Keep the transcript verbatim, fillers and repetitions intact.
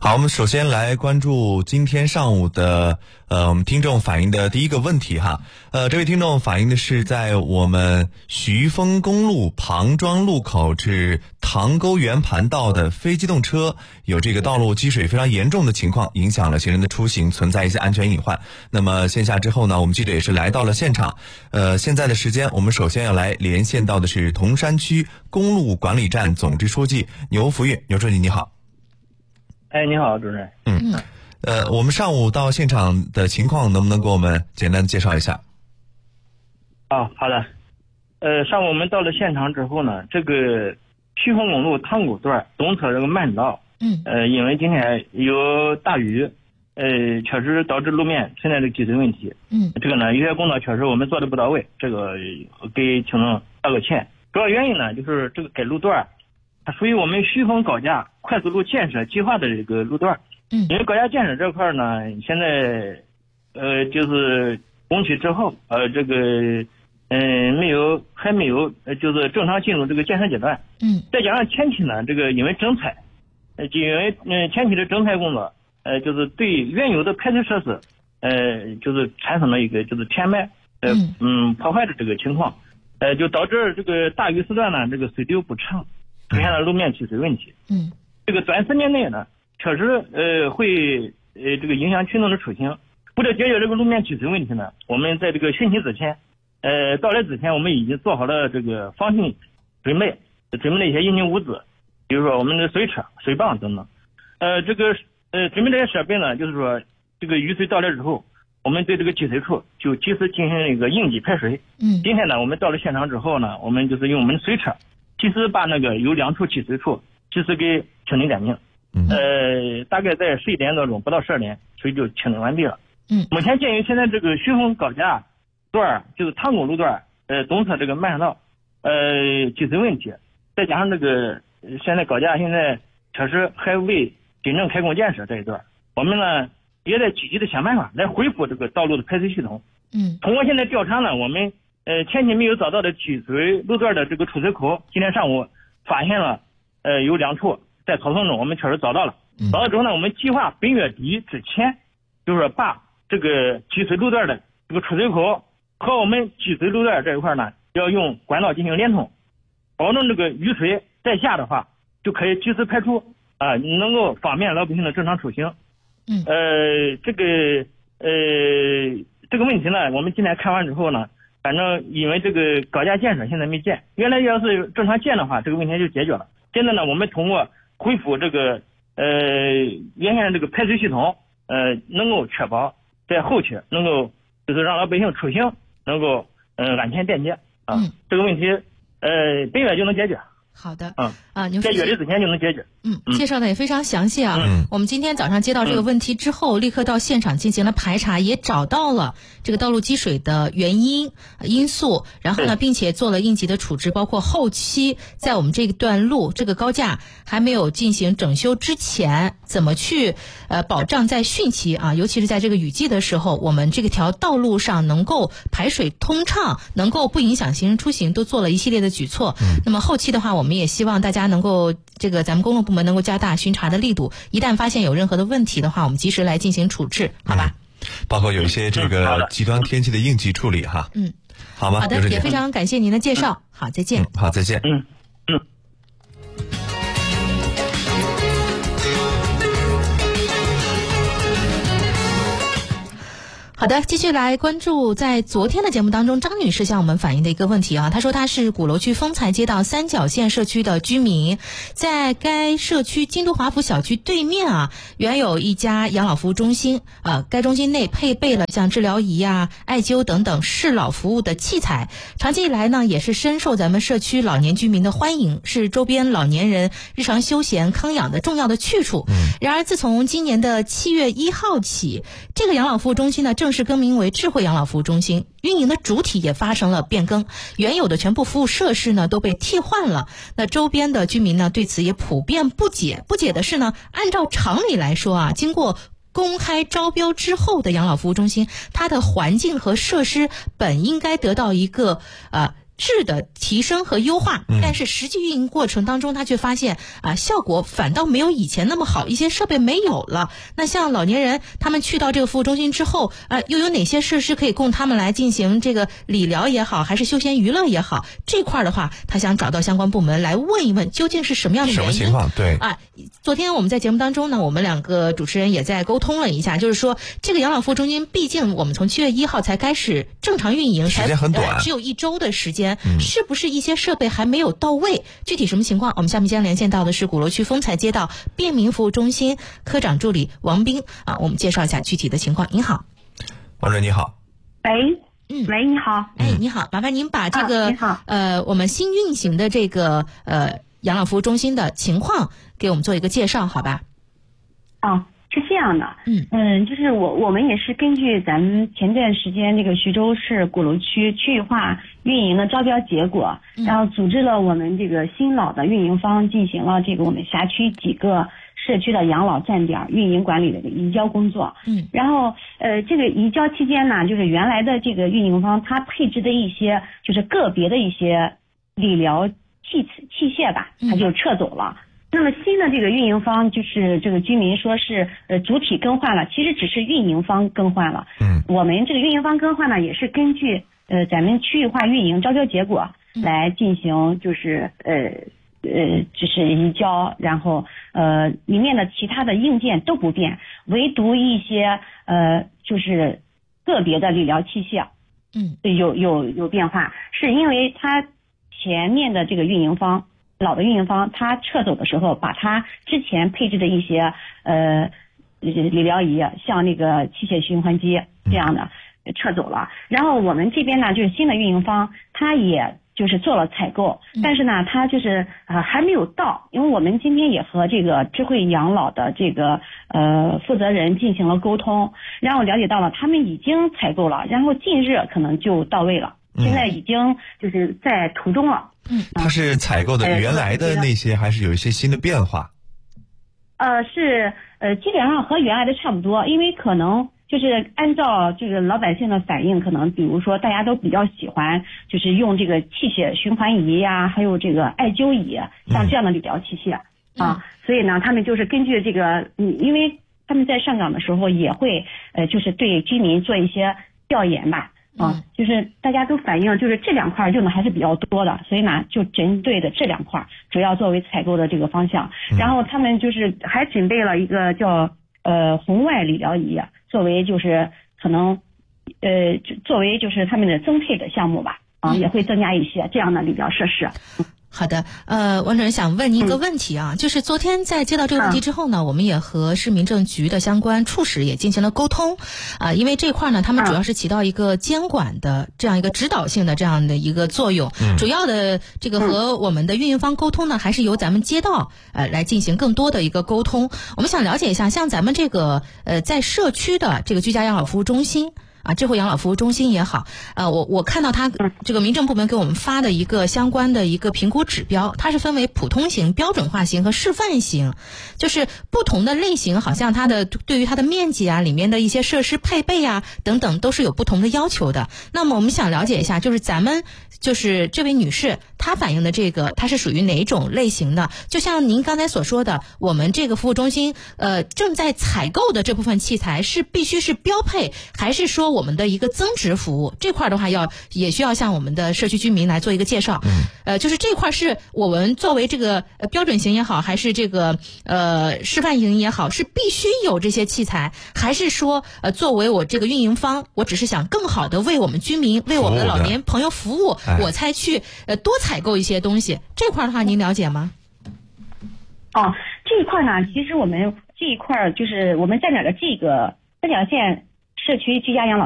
好，我们首先来关注今天上午的呃我们听众反映的第一个问题哈。呃这位听众反映的是在我们徐丰公路庞庄路口至塘沟圆盘道的非机动车有这个道路积水非常严重的情况，影响了行人的出行，存在一些安全隐患。那么线下之后呢，我们记者也是来到了现场。呃现在的时间我们首先要来连线到的是铜山区公路管理站总支书记牛福运。牛书记你好。 哎，你好，主任。 嗯，呃，我们上午到现场的情况，能不能给我们简单的介绍一下？ 啊，好的。呃，上午我们到了现场之后呢，这个徐丰公路塘沟段东侧这个慢道， 嗯， 呃，因为今天有大雨，呃，确实导致路面存在这个积水问题。 嗯， 这个呢，有些工作确实我们做的不到位，这个给听众道个歉。主要原因呢，就是这个该路段它属于我们徐丰高架快速路建设计划的这个路段。 嗯， 因为高架建设这块呢，现在呃就是工期之后，呃这个嗯、呃、没有还没有呃就是正常进入这个建设阶段。 嗯， 再加上前期呢，这个因为整拆，呃因为嗯、呃、前期的整拆工作，呃就是对原有的排水设施，呃就是产生了一个就是填埋呃嗯破坏的这个情况，呃就导致这个大雨时段呢，这个水流不畅，出现了路面积水问题。 嗯， 这个短时间内呢，确实呃会呃这个影响群众的出行。为了解决这个路面积水问题呢，我们在这个汛期之前，呃到来之前，我们已经做好了这个防汛准备，准备了一些应急物资，比如说我们的水车、水泵等等。呃这个呃准备这些设备呢，就是说这个雨水到来之后，我们对这个积水处就及时进行一个应急排水。 嗯， 今天呢，我们到了现场之后呢，我们就是用我们的水车，及时把那个有两处积水处及时给清理干净。 嗯， 呃，大概在十一点多钟，不到十二点，水就清理完毕了。 嗯， 目前鉴于现在这个徐丰高架段就是塘沟路段呃东侧这个慢道呃积水问题，再加上这个现在高架现在确实还未真正开工建设这一段，我们呢也在积极的想办法来恢复这个道路的排水系统。 嗯， 通过现在调查呢，我们呃前期没有找到的积水路段的这个出水口，今天上午发现了呃有两处，在草丛中我们确实找到了。找到之后呢，我们计划本月底之前，就是说把这个积水路段的这个出水口和我们积水路段这一块呢，要用管道进行连通，保证这个雨水再下的话，就可以及时排出啊、呃，能够方便老百姓的正常出行。 嗯， 呃，这个呃这个问题呢，我们今天看完之后呢，反正因为这个高架建设现在没建，原来要是正常建的话，这个问题就解决了。现在呢，我们通过恢复这个呃原先这个排水系统，呃，能够确保在后期能够就是让老百姓出行能够呃安全便捷啊， 嗯、 这个问题呃本月就能解决。 好的， 嗯啊，牛在月底之前就能解决。 嗯，介绍的也非常详细啊。 嗯， 我们今天早上接到这个问题之后，嗯、立刻到现场进行了排查，也找到了这个道路积水的原因因素，然后呢，并且做了应急的处置，包括后期在我们这段路这个高架还没有进行整修之前，怎么去呃保障在汛期啊，尤其是在这个雨季的时候，我们这个条道路上能够排水通畅，能够不影响行人出行，都做了一系列的举措。嗯，那么后期的话，我们也希望大家能够这个咱们公路部门能够加大巡查的力度，一旦发现有任何的问题的话，我们及时来进行处置，好吧？ 嗯、包括有一些这个极端天气的应急处理哈。 嗯， 好吗？ 好的，也非常感谢您的介绍。嗯、好，再见。 嗯、好，再见。 嗯嗯。 好的，继续来关注在昨天的节目当中，张女士向我们反映的一个问题啊，她说她是鼓楼区丰才街道三角线社区的居民，在该社区京都华府小区对面啊，原有一家养老服务中心，呃，该中心内配备了像治疗仪啊、艾灸等等适老服务的器材，长期以来呢，也是深受咱们社区老年居民的欢迎，是周边老年人日常休闲康养的重要的去处。然而，自从今年的七月一号起，这个养老服务中心呢，正式更名为智慧养老服务中心，运营的主体也发生了变更，原有的全部服务设施呢都被替换了。那周边的居民呢对此也普遍不解，不解的是呢，按照常理来说啊，经过公开招标之后的养老服务中心，它的环境和设施本应该得到一个呃质的提升和优化，但是实际运营过程当中，他却发现啊，效果反倒没有以前那么好，一些设备没有了。那像老年人他们去到这个服务中心之后，啊，又有哪些设施可以供他们来进行这个理疗也好，还是休闲娱乐也好？这块的话，他想找到相关部门来问一问，究竟是什么样的原因？ 什么情况？对啊，昨天我们在节目当中呢，我们两个主持人也在沟通了一下，就是说这个养老服务中心，毕竟我们从七月一号才开始正常运营， 时间很短， 呃、只有一周的时间。嗯、是不是一些设备还没有到位？具体什么情况？我们下面将连线到的是鼓楼区丰才街道便民服务中心科长助理王斌啊，我们介绍一下具体的情况。您好， 王主任你好。 喂，嗯，喂，你好， 哎，你好，麻烦您把这个、 啊、你好呃我们新运行的这个呃养老服务中心的情况给我们做一个介绍，好吧？ 哦。是这样的，嗯嗯，就是我我们也是根据咱们前段时间这个徐州市鼓楼区区域化运营的招标结果，嗯、然后组织了我们这个新老的运营方进行了这个我们辖区几个社区的养老站点运营管理的移交工作，嗯，然后呃这个移交期间呢，就是原来的这个运营方他配置的一些就是个别的一些理疗器器械吧，他就撤走了。嗯，那么新的这个运营方就是这个居民说是呃主体更换了，其实只是运营方更换了。嗯，我们这个运营方更换呢，也是根据呃咱们区域化运营招标结果来进行，就是呃呃就是移交，然后呃里面的其他的硬件都不变，唯独一些呃就是个别的理疗器械，嗯，有有有变化，是因为它前面的这个运营方。老的运营方他撤走的时候，把他之前配置的一些呃理疗仪，像那个器械循环机这样的撤走了。然后我们这边呢，就是新的运营方，他也就是做了采购，但是呢，他就是呃还没有到，因为我们今天也和这个智慧养老的这个呃负责人进行了沟通，然后了解到了他们已经采购了，然后近日可能就到位了。现在已经就是在途中了。 嗯，它是采购的原来的那些，还是有一些新的变化？ 呃，是呃，基本上和原来的差不多，因为可能就是按照这个老百姓的反应，可能比如说大家都比较喜欢，就是用这个器械循环仪呀，还有这个艾灸仪，像这样的理疗器械、嗯、啊，所以呢，他们就是根据这个，嗯，因为他们在上岗的时候也会呃，就是对居民做一些调研吧。啊，就是大家都反映，就是这两块用的还是比较多的，所以呢，就针对的这两块主要作为采购的这个方向。然后他们就是还准备了一个叫呃红外理疗仪，作为就是可能呃作为就是他们的增配的项目吧，啊，也会增加一些这样的理疗设施。 好的，呃，王主任想问您一个问题啊，嗯、就是昨天在接到这个问题之后呢，嗯、我们也和市民政局的相关处室也进行了沟通，啊、呃，因为这块呢，他们主要是起到一个监管的这样一个指导性的这样的一个作用，嗯、主要的这个和我们的运营方沟通呢，还是由咱们街道呃来进行更多的一个沟通。我们想了解一下，像咱们这个呃在社区的这个居家养老服务中心。啊，智慧养老服务中心也好，呃，我我看到他这个民政部门给我们发的一个相关的一个评估指标，它是分为普通型、标准化型和示范型，就是不同的类型，好像它的对于它的面积啊、里面的一些设施配备啊等等，都是有不同的要求的。那么我们想了解一下，就是咱们就是这位女士她反映的这个，它是属于哪种类型的？就像您刚才所说的，我们这个服务中心呃正在采购的这部分器材是必须是标配，还是说我们的一个增值服务这块的话要也需要向我们的社区居民来做一个介绍。嗯，呃，就是这块是我们作为这个呃标准型也好，还是这个呃示范型也好，是必须有这些器材，还是说呃作为我这个运营方，我只是想更好的为我们居民、为我们的老年朋友服务，我才去呃多采购一些东西。这块的话，您了解吗？ 哦，这一块呢，其实我们这一块就是我们站点的这个三角线社区居家养老